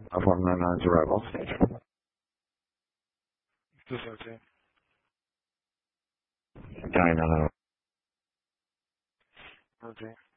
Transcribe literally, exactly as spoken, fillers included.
Platform nine nine's arrival station. This is O T. County nine nine. O T.